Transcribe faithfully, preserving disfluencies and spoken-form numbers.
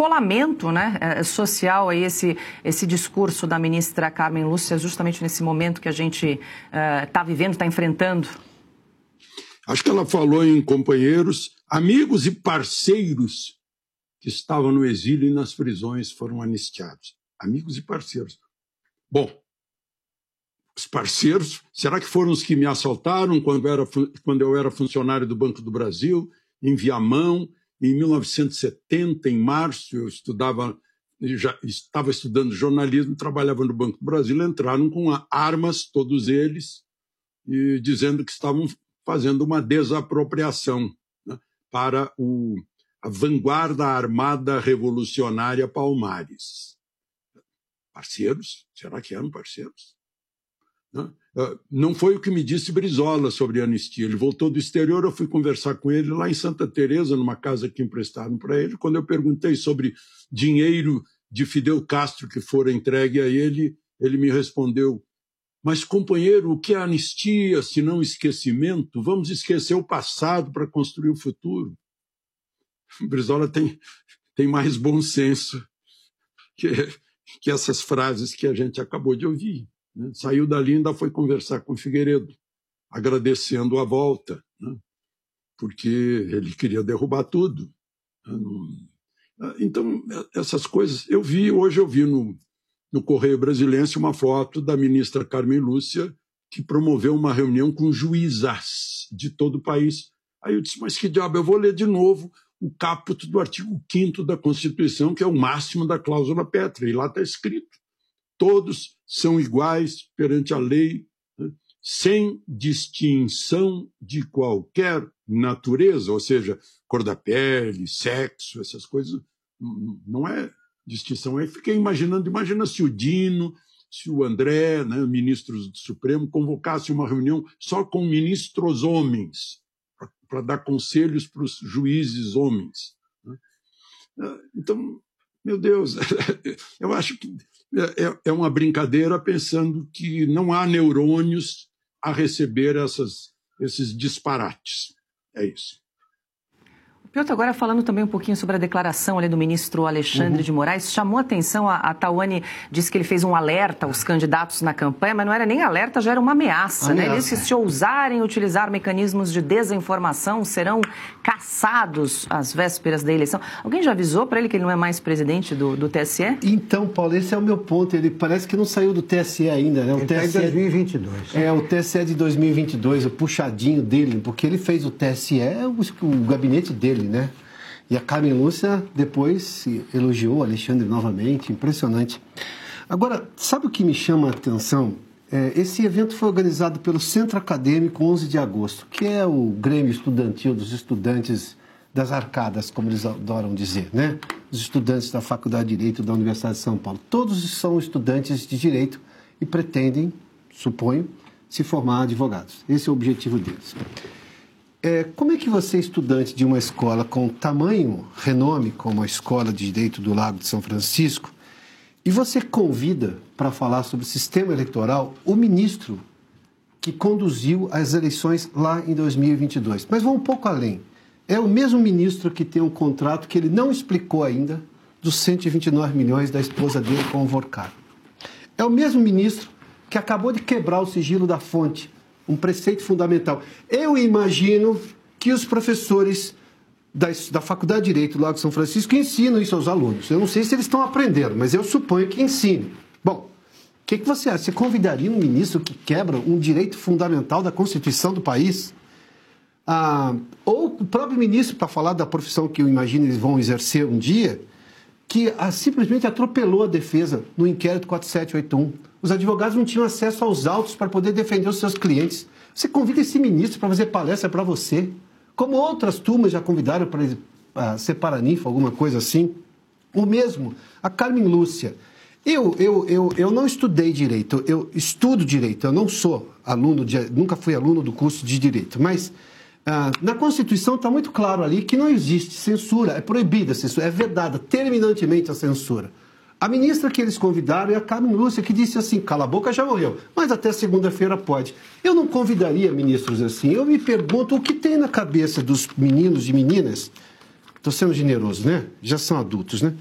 descolamento, né, social, aí, esse, esse discurso da ministra Carmen Lúcia, justamente nesse momento que a gente está uh, vivendo, está enfrentando? Acho que ela falou em companheiros, amigos e parceiros que estavam no exílio e nas prisões foram anistiados. Amigos e parceiros. Bom, os parceiros, será que foram os que me assaltaram quando, era, quando eu era funcionário do Banco do Brasil, em Viamão, em mil novecentos e setenta, em março, eu estudava, já estava estudando jornalismo, trabalhava no Banco do Brasil, entraram com armas, todos eles, e dizendo que estavam fazendo uma desapropriação, né, para o, a vanguarda armada revolucionária Palmares. Parceiros? Será que eram parceiros? Não foi o que me disse Brizola sobre a anistia. Ele voltou do exterior, eu fui conversar com ele lá em Santa Teresa, numa casa que emprestaram para ele. Quando eu perguntei sobre dinheiro de Fidel Castro que fora entregue a ele, ele me respondeu: mas, companheiro, o que é anistia, se não esquecimento? Vamos esquecer o passado para construir o futuro. Brizola tem, tem mais bom senso que, que essas frases que a gente acabou de ouvir. Saiu dali e ainda foi conversar com o Figueiredo, agradecendo a volta, né? Porque ele queria derrubar tudo. Então, essas coisas... Eu vi, hoje eu vi no, no Correio Brasiliense uma foto da ministra Carmen Lúcia, que promoveu uma reunião com juízas de todo o país. Aí eu disse, mas que diabo, eu vou ler de novo o caput do artigo quinto da Constituição, que é o máximo da cláusula pétrea, e lá está escrito: todos são iguais perante a lei, né, sem distinção de qualquer natureza, ou seja, cor da pele, sexo, essas coisas, não é distinção. Aí fiquei imaginando, imagina se o Dino, se o André, né, ministros do Supremo, convocasse uma reunião só com ministros homens, para dar conselhos para os juízes homens, né? Então, meu Deus, eu acho que é uma brincadeira pensando que não há neurônios a receber essas, esses disparates. É isso. Piotr, agora falando também um pouquinho sobre a declaração ali do ministro Alexandre uhum. de Moraes, chamou a atenção, a, a Tawane disse que ele fez um alerta aos candidatos na campanha, mas não era nem alerta, já era uma ameaça, ameaça. né? Ele disse que se ousarem utilizar mecanismos de desinformação, serão caçados às vésperas da eleição. Alguém já avisou para ele que ele não é mais presidente do, do T S E? Então, Paulo, esse é o meu ponto. Ele parece que não saiu do T S E ainda, né? O ele T S E tá em dois mil e vinte e dois. É, o T S E de dois mil e vinte e dois, o puxadinho dele, porque ele fez o T S E, o, o gabinete dele, né? E a Carmen Lúcia depois elogiou o Alexandre novamente, impressionante. Agora, sabe o que me chama a atenção? É, esse evento foi organizado pelo Centro Acadêmico onze de agosto, que é o Grêmio Estudantil dos estudantes das arcadas, como eles adoram dizer, né? Os estudantes da Faculdade de Direito da Universidade de São Paulo. Todos são estudantes de Direito e pretendem, suponho, se formar advogados. Esse é o objetivo deles. É, como é que você, estudante de uma escola com tamanho renome, como a Escola de Direito do Lago de São Francisco, e você convida para falar sobre o sistema eleitoral o ministro que conduziu as eleições lá em dois mil e vinte e dois? Mas vou um pouco além. É o mesmo ministro que tem um contrato que ele não explicou ainda dos cento e vinte e nove milhões da esposa dele com o Vorcar. É o mesmo ministro que acabou de quebrar o sigilo da fonte, um preceito fundamental. Eu imagino que os professores da, da Faculdade de Direito do Lago de São Francisco ensinam isso aos alunos. Eu não sei se eles estão aprendendo, mas eu suponho que ensinem. Bom, o que, que você acha? Você convidaria um ministro que quebra um direito fundamental da Constituição do país? Ah, ou o próprio ministro, para falar da profissão que eu imagino eles vão exercer um dia, que ah, simplesmente atropelou a defesa no inquérito quatro sete oito um. Os advogados não tinham acesso aos autos para poder defender os seus clientes. Você convida esse ministro para fazer palestra para você, como outras turmas já convidaram para uh, ser paraninfo, alguma coisa assim. O mesmo, a Carmen Lúcia. Eu, eu, eu, eu não estudei Direito, eu estudo Direito, eu não sou aluno, de, nunca fui aluno do curso de Direito, mas uh, na Constituição está muito claro ali que não existe censura, é proibida a censura, é vedada terminantemente a censura. A ministra que eles convidaram é a Carmen Lúcia, que disse assim, cala a boca, já morreu, mas até segunda-feira pode. Eu não convidaria ministros assim. Eu me pergunto o que tem na cabeça dos meninos e meninas, estou sendo generoso, né? Já são adultos, né?